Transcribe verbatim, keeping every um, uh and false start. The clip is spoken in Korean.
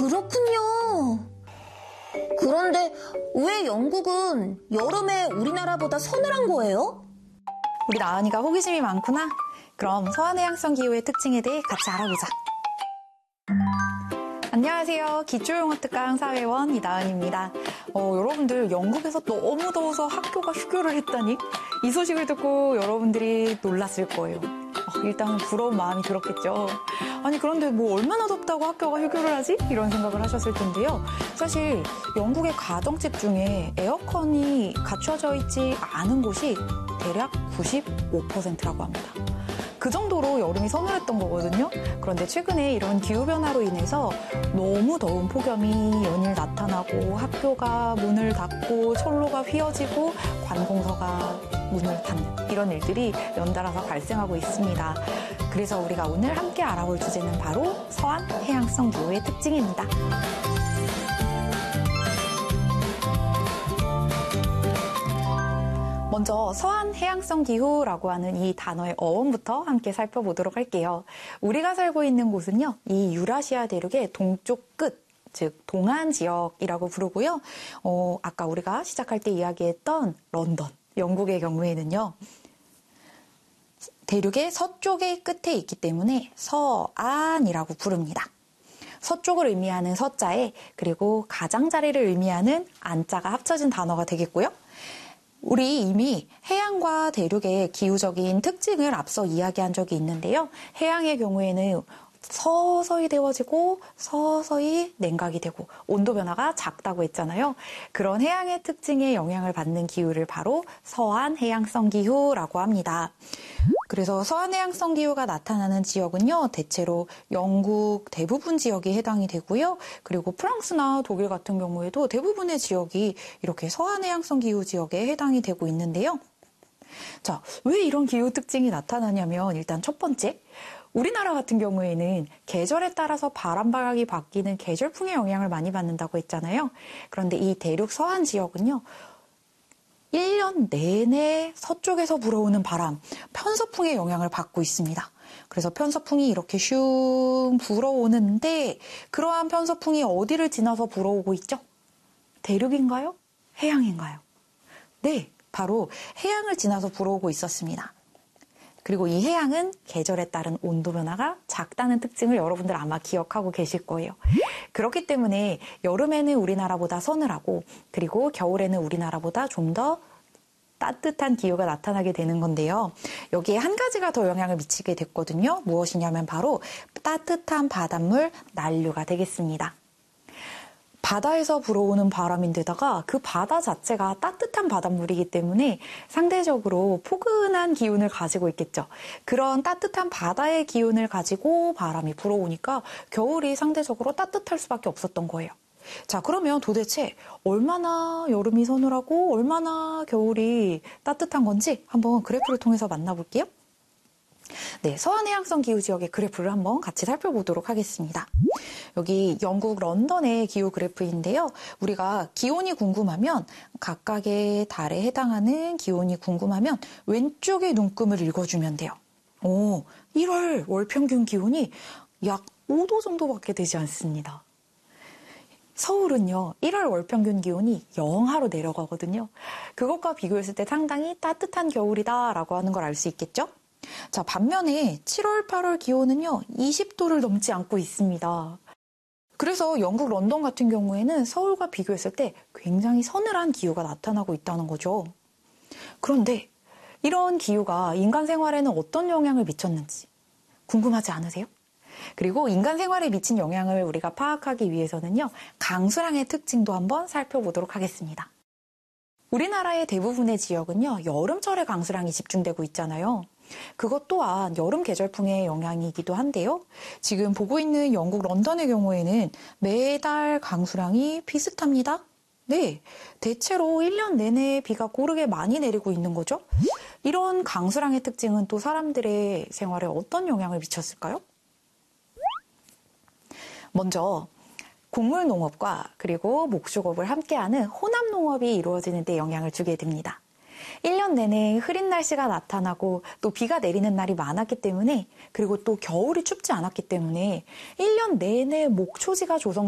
그렇군요. 그런데 왜 영국은 여름에 우리나라보다 서늘한 거예요? 우리 나은이가 호기심이 많구나. 그럼 서한해양성 기후의 특징에 대해 같이 알아보자. 안녕하세요. 기초용어특강 사회원 이나은입니다. 어, 여러분들 영국에서 너무 더워서 학교가 휴교를 했다니? 이 소식을 듣고 여러분들이 놀랐을 거예요. 어, 일단 부러운 마음이 들었겠죠. 아니 그런데 뭐 얼마나 덥다고 학교가 휴교를 하지? 이런 생각을 하셨을 텐데요. 사실 영국의 가정집 중에 에어컨이 갖춰져 있지 않은 곳이 대략 구십오 퍼센트라고 합니다. 그 정도로 여름이 서늘했던 거거든요. 그런데 최근에 이런 기후변화로 인해서 너무 더운 폭염이 연일 나타나고 학교가 문을 닫고 철로가 휘어지고 관공서가 문을 닫는 이런 일들이 연달아서 발생하고 있습니다. 그래서 우리가 오늘 함께 알아볼 주제는 바로 서한 해양성 기후의 특징입니다. 먼저 서한 해양성 기후라고 하는 이 단어의 어원부터 함께 살펴보도록 할게요. 우리가 살고 있는 곳은요, 이 유라시아 대륙의 동쪽 끝, 즉 동안 지역이라고 부르고요. 어, 아까 우리가 시작할 때 이야기했던 런던, 영국의 경우에는요, 대륙의 서쪽의 끝에 있기 때문에 서안이라고 부릅니다. 서쪽을 의미하는 서자에 그리고 가장자리를 의미하는 안자가 합쳐진 단어가 되겠고요. 우리 이미 해양과 대륙의 기후적인 특징을 앞서 이야기한 적이 있는데요. 해양의 경우에는 서서히 데워지고 서서히 냉각이 되고 온도 변화가 작다고 했잖아요. 그런 해양의 특징에 영향을 받는 기후를 바로 서한 해양성 기후라고 합니다. 그래서 서한 해양성 기후가 나타나는 지역은요, 대체로 영국 대부분 지역이 해당이 되고요. 그리고 프랑스나 독일 같은 경우에도 대부분의 지역이 이렇게 서한 해양성 기후 지역에 해당이 되고 있는데요. 자, 왜 이런 기후 특징이 나타나냐면 일단 첫 번째, 우리나라 같은 경우에는 계절에 따라서 바람방향이 바뀌는 계절풍의 영향을 많이 받는다고 했잖아요. 그런데 이 대륙 서한 지역은요, 일 년 내내 서쪽에서 불어오는 바람, 편서풍의 영향을 받고 있습니다. 그래서 편서풍이 이렇게 슝 불어오는데 그러한 편서풍이 어디를 지나서 불어오고 있죠? 대륙인가요? 해양인가요? 네, 바로 해양을 지나서 불어오고 있었습니다. 그리고 이 해양은 계절에 따른 온도 변화가 작다는 특징을 여러분들 아마 기억하고 계실 거예요. 그렇기 때문에 여름에는 우리나라보다 서늘하고 그리고 겨울에는 우리나라보다 좀 더 따뜻한 기후가 나타나게 되는 건데요. 여기에 한 가지가 더 영향을 미치게 됐거든요. 무엇이냐면 바로 따뜻한 바닷물 난류가 되겠습니다. 바다에서 불어오는 바람인데다가 그 바다 자체가 따뜻한 바닷물이기 때문에 상대적으로 포근한 기운을 가지고 있겠죠. 그런 따뜻한 바다의 기운을 가지고 바람이 불어오니까 겨울이 상대적으로 따뜻할 수밖에 없었던 거예요. 자, 그러면 도대체 얼마나 여름이 서늘하고 얼마나 겨울이 따뜻한 건지 한번 그래프를 통해서 만나볼게요. 네, 서한 해양성 기후 지역의 그래프를 한번 같이 살펴보도록 하겠습니다. 여기 영국 런던의 기후 그래프인데요. 우리가 기온이 궁금하면 각각의 달에 해당하는 기온이 궁금하면 왼쪽의 눈금을 읽어주면 돼요. 오, 일월 월 평균 기온이 약 오 도 정도밖에 되지 않습니다. 서울은요, 일월 월 평균 기온이 영하로 내려가거든요. 그것과 비교했을 때 상당히 따뜻한 겨울이다라고 하는 걸 알 수 있겠죠? 자, 반면에 칠월, 팔월 기온은요, 이십 도를 넘지 않고 있습니다. 그래서 영국 런던 같은 경우에는 서울과 비교했을 때 굉장히 서늘한 기후가 나타나고 있다는 거죠. 그런데 이런 기후가 인간 생활에는 어떤 영향을 미쳤는지 궁금하지 않으세요? 그리고 인간 생활에 미친 영향을 우리가 파악하기 위해서는요, 강수량의 특징도 한번 살펴보도록 하겠습니다. 우리나라의 대부분의 지역은요, 여름철에 강수량이 집중되고 있잖아요. 그것 또한 여름 계절풍의 영향이기도 한데요. 지금 보고 있는 영국 런던의 경우에는 매달 강수량이 비슷합니다. 네, 대체로 일 년 내내 비가 고르게 많이 내리고 있는 거죠. 이런 강수량의 특징은 또 사람들의 생활에 어떤 영향을 미쳤을까요? 먼저 곡물 농업과 그리고 목축업을 함께하는 혼합 농업이 이루어지는 데 영향을 주게 됩니다. 일 년 내내 흐린 날씨가 나타나고 또 비가 내리는 날이 많았기 때문에, 그리고 또 겨울이 춥지 않았기 때문에 일 년 내내 목초지가 조성